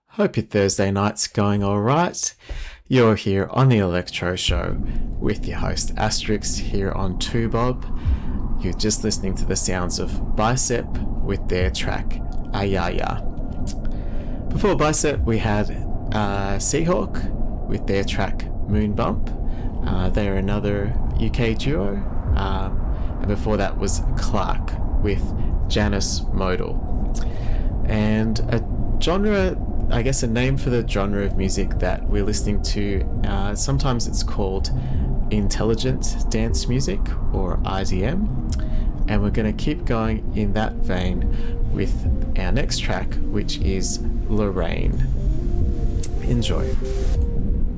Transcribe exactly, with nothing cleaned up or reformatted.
Hope your Thursday night's going alright. You're here on the Electro Show with your host Asterix here on two bob. You're just listening to the sounds of Bicep with their track Ayaya. Before Bicep we had uh, Seahawk with their track Moon Bump. Uh, they're another U K duo. Um, and before that was Clark with Janus Modal. And a genre, I guess a name for the genre of music that we're listening to, uh, sometimes it's called intelligent dance music or I D M, and we're going to keep going in that vein with our next track, which is Lorraine. Enjoy.